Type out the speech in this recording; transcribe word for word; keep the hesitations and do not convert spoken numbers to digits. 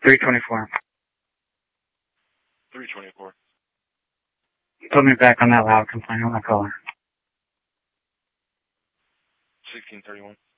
three twenty-four. three twenty-four. Put me back on that loud complaint on my caller. sixteen thirty-one.